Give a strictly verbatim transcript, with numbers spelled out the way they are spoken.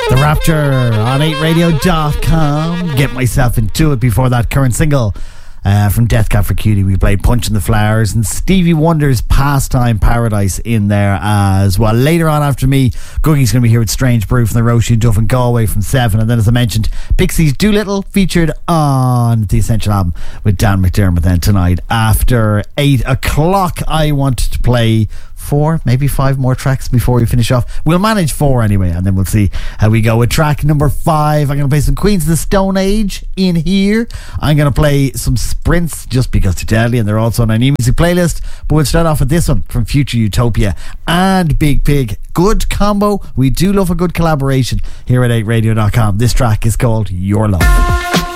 The Rapture on eight radio dot com. Get myself into it before that current single. Uh, from Death Cab for Cutie, we played Punch in the Flowers and Stevie Wonder's Pastime Paradise in there as well. Later on after me, Googie's going to be here with Strange Brew from the Roisin and Duff and Galway from seven. And then, as I mentioned, Pixies Doolittle featured on the Essential album with Dan McDermott. Then tonight after eight o'clock, I want to play four, maybe five more tracks before we finish off. We'll manage four anyway, and then we'll see how we go with track number five. I'm going to play some Queens of the Stone Age in here. I'm going to play some Sprints just because they're deadly, and they're also on our new music playlist. But we'll start off with this one from Future Utopia and Big Pig. Good combo. We do love a good collaboration here at eight radio dot com. This track is called Your Love.